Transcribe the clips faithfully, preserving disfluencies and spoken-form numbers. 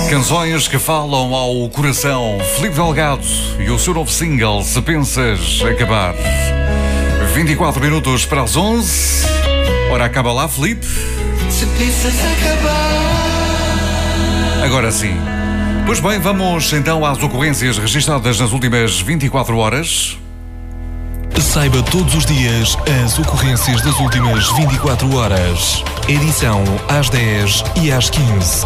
Canções que falam ao coração. Filipe Delgado e o seu novo single, Se Pensas Acabar. vinte e quatro minutos para as onze. Ora, acaba lá, Filipe. Se pensas acabar. Agora sim. Pois bem, vamos então às ocorrências registradas nas últimas vinte e quatro horas. Saiba todos os dias as ocorrências das últimas vinte e quatro horas. Edição às dez e às quinze.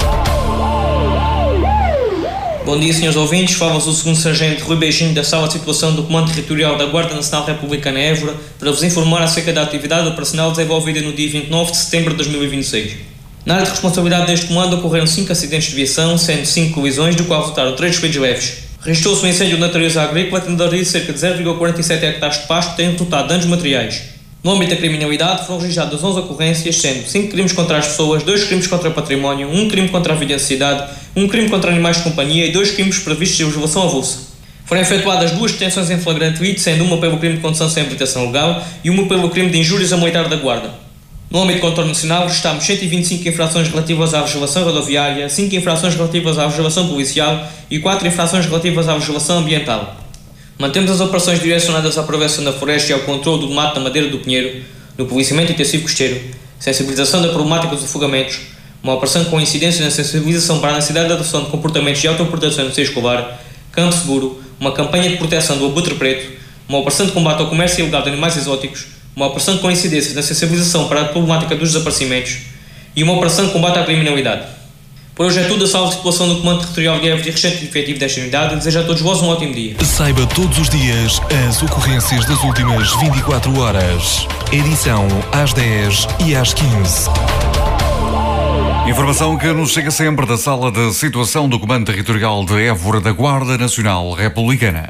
Bom dia, senhores ouvintes. Fala-vos o segundo Sargento Rui Beijinho da Sala de Situação do Comando Territorial da Guarda Nacional Republicana Évora para vos informar acerca da atividade operacional desenvolvida no dia vinte e nove de setembro de dois mil e vinte e seis. Na área de responsabilidade deste comando ocorreram cinco acidentes de viação, sendo cinco colisões, do qual resultaram três feridos leves. Registrou-se um incêndio de natureza agrícola, tendo arido cerca de zero vírgula quarenta e sete hectares de pasto, tendo resultado danos materiais. No âmbito da criminalidade, foram registradas onze ocorrências, sendo cinco crimes contra as pessoas, dois crimes contra o património, um crime contra a vida e a sociedade, um crime contra animais de companhia e dois crimes previstos de legislação avulsa. Foram efetuadas duas detenções em flagrante delito, sendo uma pelo crime de condução sem habilitação legal e uma pelo crime de injúrias a militar da Guarda. No âmbito do contorno nacional, registramos cento e vinte e cinco infrações relativas à legislação rodoviária, cinco infrações relativas à legislação policial e quatro infrações relativas à legislação ambiental. Mantemos as operações direcionadas à prevenção da floresta e ao controle do mato da madeira do pinheiro, no policiamento intensivo costeiro, sensibilização da problemática dos afogamentos, uma operação com incidência na sensibilização para a necessidade de adoção de comportamentos de autoproteção no seio escolar, campo seguro, uma campanha de proteção do abutre preto, uma operação de combate ao comércio ilegal de animais exóticos, uma operação com incidência na sensibilização para a problemática dos desaparecimentos e uma operação de combate à criminalidade. Por hoje é tudo. A Sala de Situação do Comando Territorial de Évora e restante efetivo desta unidade deseja a todos vós um ótimo dia. Saiba todos os dias as ocorrências das últimas vinte e quatro horas. Edição às dez e às quinze. Informação que nos chega sempre da Sala de Situação do Comando Territorial de Évora da Guarda Nacional Republicana.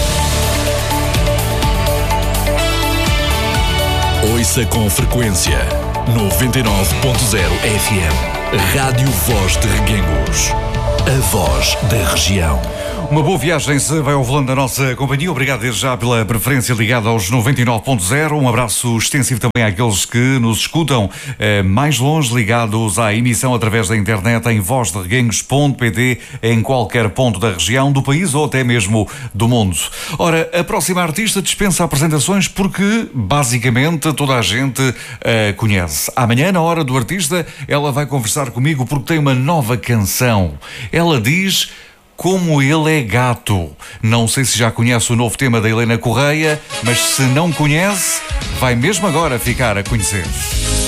Ouça com frequência noventa e nove ponto zero F M. Rádio Voz de Reguengos. A voz da região. Uma boa viagem se vai ao volante da nossa companhia. Obrigado desde já pela preferência ligada aos noventa e nove ponto zero. Um abraço extensivo também àqueles que nos escutam eh, mais longe, ligados à emissão através da internet em voz de reguengos ponto pt, em qualquer ponto da região, do país ou até mesmo do mundo. Ora, a próxima artista dispensa apresentações porque, basicamente, toda a gente a conhece. Amanhã, na hora do artista, ela vai conversar comigo porque tem uma nova canção. Ela diz... Como ele é gato. Não sei se já conhece o novo tema da Helena Correia, mas se não conhece, vai mesmo agora ficar a conhecer.